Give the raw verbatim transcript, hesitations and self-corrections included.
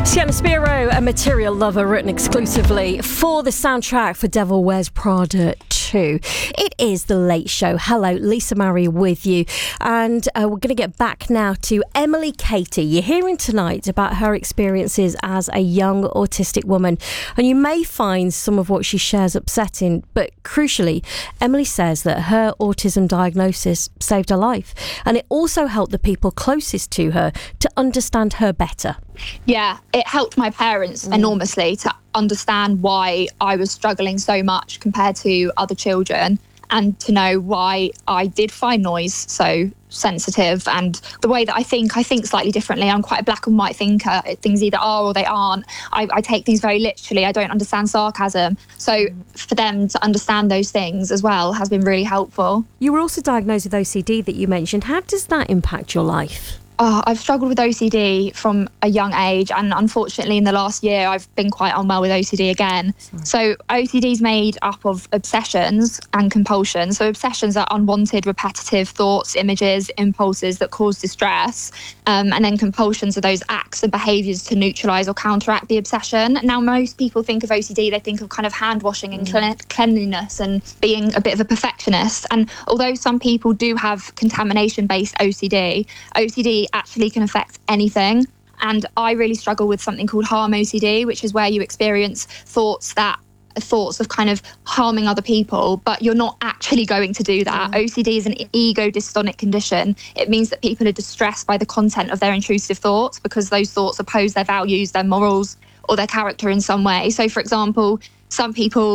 Sienna Spiro, a Material Lover, written exclusively for the soundtrack for Devil Wears Prada two. It is The Late Show. Hello, Lisa Murray with you. And uh, we're going to get back now to Emily Cady. You're hearing tonight about her experiences as a young autistic woman. And you may find some of what she shares upsetting, but crucially, Emily says that her autism diagnosis saved her life. And it also helped the people closest to her to understand her better. Yeah, it helped my parents mm. enormously to understand why I was struggling so much compared to other children, and to know why I did find noise so sensitive, and the way that I think, I think slightly differently. I'm quite a black and white thinker. Things either are or they aren't. I, I take things very literally. I don't understand sarcasm. So for them to understand those things as well has been really helpful. You were also diagnosed with O C D that you mentioned. How does that impact your life? Oh, I've struggled with O C D from a young age, and unfortunately in the last year I've been quite unwell with O C D again. Sorry. So O C D is made up of obsessions and compulsions. So obsessions are unwanted, repetitive thoughts, images, impulses that cause distress. Um, and then compulsions are those acts and behaviours to neutralise or counteract the obsession. Now, most people think of O C D, they think of kind of hand washing and mm. cleanliness and being a bit of a perfectionist. And although some people do have contamination-based O C D, O C D actually can affect anything. And I really struggle with something called harm O C D, which is where you experience thoughts that are thoughts of kind of harming other people, but you're not actually going to do that. Mm. O C D is an ego dystonic condition. It means that people are distressed by the content of their intrusive thoughts because those thoughts oppose their values, their morals, or their character in some way. So, for example, some people